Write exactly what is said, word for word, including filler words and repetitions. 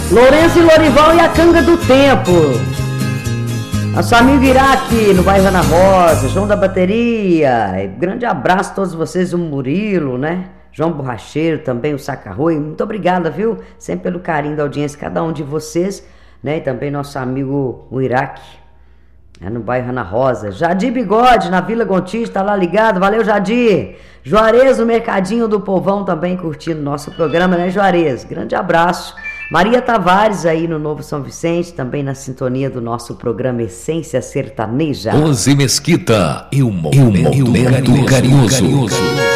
Lourenço e Lorival e a Canga do Tempo. Nosso amigo Iraque, no bairro Ana Rosa, João da Bateria. Grande abraço a todos vocês, o Murilo, né? João Borracheiro também, o Sacarroi. Muito obrigada, viu? Sempre pelo carinho da audiência, cada um de vocês, né? E também nosso amigo, o Iraque, é no bairro Ana Rosa. Jadir Bigode, na Vila Gontijo, tá lá ligado. Valeu, Jadir. Juarez, no Mercadinho do Povão, também curtindo nosso programa, né, Juarez? Grande abraço. Maria Tavares aí no Novo São Vicente, também na sintonia do nosso programa Essência Sertaneja. Onze Mesquita e o Momento Carinhoso.